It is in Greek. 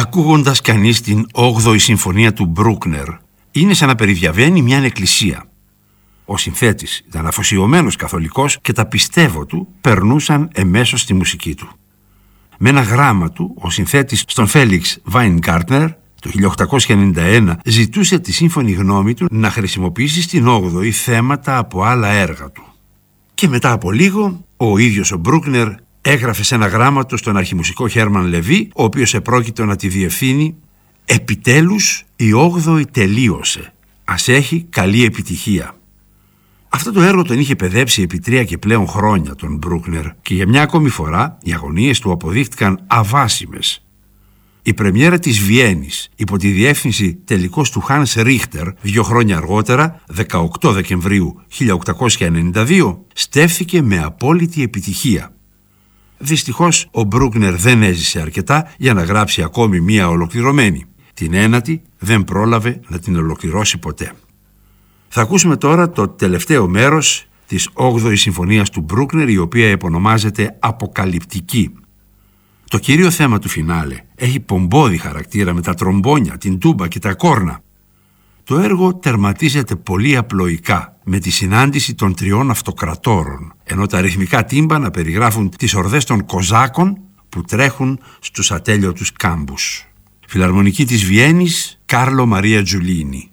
Ακούγοντας κανείς την 8η συμφωνία του Μπρούκνερ, είναι σαν να περιδιαβαίνει μια εκκλησία. Ο συνθέτης ήταν αφοσιωμένος καθολικός και τα πιστεύω του περνούσαν εμέσως στη μουσική του. Με ένα γράμμα του, ο συνθέτης στον Φέλιξ Βάινγκάρτνερ το 1891 ζητούσε τη σύμφωνη γνώμη του να χρησιμοποιήσει στην 8η θέματα από άλλα έργα του. Και μετά από λίγο, ο ίδιος ο Μπρούκνερ έγραφε σε ένα γράμμα του στον αρχιμουσικό Χέρμαν Λεβί, ο οποίος επρόκειτο να τη διευθύνει: «Επιτέλους η 8η τελείωσε. Ας έχει καλή επιτυχία». Αυτό το έργο τον είχε παιδέψει επί 3 και πλέον χρόνια τον Μπρούκνερ και για μια ακόμη φορά οι αγωνίες του αποδείχτηκαν αβάσιμες. Η πρεμιέρα της Βιέννης υπό τη διεύθυνση τελικώς του Χάνς Ρίχτερ 2 χρόνια αργότερα, 18 Δεκεμβρίου 1892, στέφθηκε με απόλυτη επιτυχία. Δυστυχώς ο Μπρούκνερ δεν έζησε αρκετά για να γράψει ακόμη μία ολοκληρωμένη. Την 9η δεν πρόλαβε να την ολοκληρώσει ποτέ. Θα ακούσουμε τώρα το τελευταίο μέρος της 8ης συμφωνίας του Μπρούκνερ, η οποία επωνομάζεται «Αποκαλυπτική». Το κύριο θέμα του φινάλε έχει πομπόδι χαρακτήρα με τα τρομπόνια, την τούμπα και τα κόρνα. Το έργο τερματίζεται πολύ απλοϊκά με τη συνάντηση των 3 αυτοκρατόρων, ενώ τα ρυθμικά τύμπανα περιγράφουν τις ορδές των Κοζάκων που τρέχουν στους ατέλειωτους κάμπους. Φιλαρμονική της Βιέννης, Κάρλο Μαρία Τζουλίνι.